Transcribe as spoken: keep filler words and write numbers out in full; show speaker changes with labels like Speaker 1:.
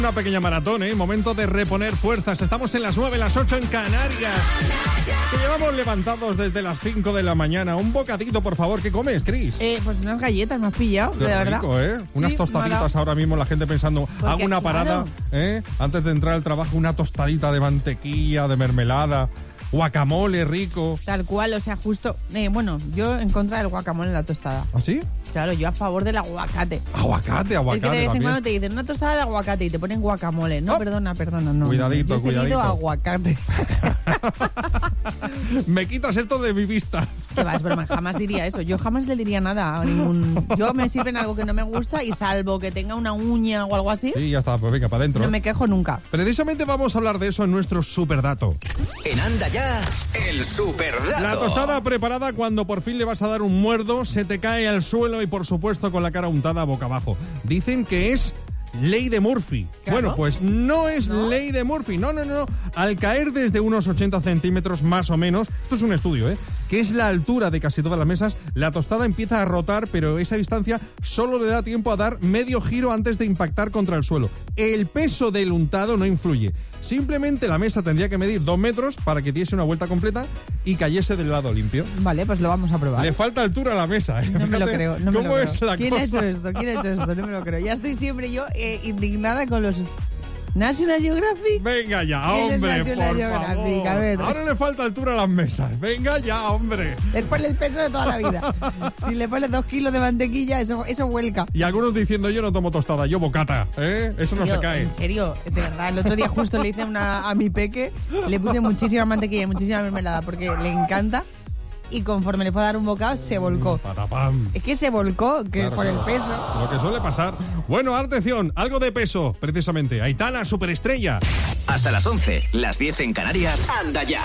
Speaker 1: Una pequeña maratón, ¿eh? Momento de reponer fuerzas. Estamos en las nueve, las ocho en Canarias. Que llevamos levantados desde las cinco de la mañana. Un bocadito, por favor. ¿Qué comes, Cris?
Speaker 2: Eh, pues unas galletas me has pillado,
Speaker 1: Qué
Speaker 2: de
Speaker 1: rico,
Speaker 2: verdad.
Speaker 1: ¿eh? Unas
Speaker 2: Sí,
Speaker 1: tostaditas ahora mismo, la gente pensando,
Speaker 2: Porque,
Speaker 1: hago una parada,
Speaker 2: claro.
Speaker 1: ¿eh? Antes de entrar al trabajo, una tostadita de mantequilla, de mermelada, guacamole rico.
Speaker 2: Tal cual, o sea, justo... Eh, bueno, yo en contra del guacamole en la tostada.
Speaker 1: ¿Ah, sí?
Speaker 2: Claro, yo a favor del aguacate.
Speaker 1: Aguacate,
Speaker 2: Es
Speaker 1: aguacate
Speaker 2: que de vez en
Speaker 1: también.
Speaker 2: cuando te dicen una tostada de aguacate y te ponen guacamole. No,
Speaker 1: Oh.
Speaker 2: perdona, perdona, no.
Speaker 1: Cuidadito,
Speaker 2: yo he pedido
Speaker 1: cuidadito.
Speaker 2: aguacate.
Speaker 1: Me quitas esto de mi vista.
Speaker 2: Que va, es broma, jamás diría eso. Yo jamás le diría nada a ningún... Yo me sirven algo que no me gusta y salvo que tenga una uña o algo así,
Speaker 1: Sí, ya está, pues venga, para adentro.
Speaker 2: no me quejo nunca.
Speaker 1: Precisamente vamos a hablar de eso en nuestro superdato.
Speaker 3: En Anda Ya, el superdato.
Speaker 1: La tostada preparada cuando por fin le vas a dar un muerdo, se te cae al suelo y por supuesto con la cara untada boca abajo. Dicen que es ley de Murphy.
Speaker 2: Claro.
Speaker 1: Bueno, pues no es
Speaker 2: ¿No?
Speaker 1: ley de Murphy. No, no, no. Al caer desde unos ochenta centímetros más o menos, esto es un estudio, ¿eh? Que es la altura de casi todas las mesas, la tostada empieza a rotar, pero esa distancia solo le da tiempo a dar medio giro antes de impactar contra el suelo. El peso del untado no influye. Simplemente la mesa tendría que medir dos metros para que diese una vuelta completa y cayese del lado limpio.
Speaker 2: Vale, pues lo vamos a probar.
Speaker 1: Le falta altura a la mesa, ¿eh?
Speaker 2: No me lo
Speaker 1: Fíjate
Speaker 2: creo, no me
Speaker 1: ¿Cómo
Speaker 2: lo
Speaker 1: es
Speaker 2: creo.
Speaker 1: la
Speaker 2: ¿Quién
Speaker 1: cosa?
Speaker 2: ha hecho esto? ¿Quién ha hecho esto? No me lo creo. Ya estoy siempre yo eh, indignada con los National Geographic.
Speaker 1: Venga ya,
Speaker 2: ¿Quién es
Speaker 1: hombre,
Speaker 2: National
Speaker 1: por
Speaker 2: Geographic?
Speaker 1: favor.
Speaker 2: A ver.
Speaker 1: Ahora le falta altura a las mesas. Venga ya, hombre.
Speaker 2: Es por el peso de toda la vida. Si le pones dos kilos de mantequilla, eso, eso vuelca.
Speaker 1: Y algunos diciendo, yo no tomo tostada, yo bocata, ¿eh? Eso no
Speaker 2: Yo,
Speaker 1: se cae.
Speaker 2: En serio, de verdad. El otro día justo le hice una a mi peque, le puse muchísima mantequilla y muchísima mermelada porque le encanta. Y conforme le fue a dar un bocado, se volcó.
Speaker 1: Patapam.
Speaker 2: Es que se volcó, que
Speaker 1: Claro,
Speaker 2: por el
Speaker 1: claro.
Speaker 2: peso.
Speaker 1: Lo que suele pasar. Bueno, atención, algo de peso, precisamente. Aitana, superestrella.
Speaker 3: Hasta las once, las diez en Canarias. Anda Ya.